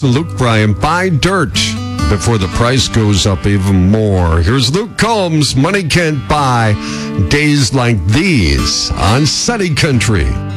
Combs and Luke Bryan, buy dirt before the price goes up even more. Here's Luke Combs, Money Can't Buy Days Like These on Sunny Country.